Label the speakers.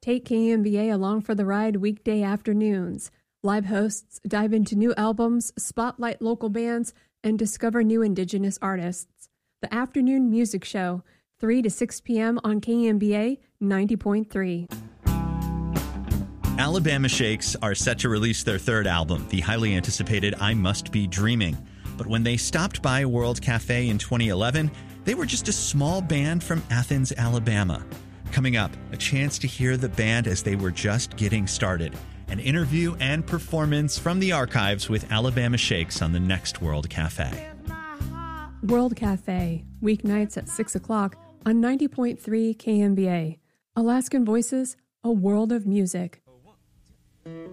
Speaker 1: Take KMBA along for the ride weekday afternoons. Live hosts dive into new albums, spotlight local bands, and discover new Indigenous artists. The Afternoon Music Show, 3 to 6 p.m. on KMBA 90.3.
Speaker 2: Alabama Shakes are set to release their third album, the highly anticipated I Must Be Dreaming. But when they stopped by World Cafe in 2011, they were just a small band from Athens, Alabama. Coming up, a chance to hear the band as they were just getting started. An interview and performance from the archives with Alabama Shakes on the next World Cafe.
Speaker 1: World Cafe, weeknights at 6 o'clock on 90.3 KMBA. Alaskan Voices, a world of music.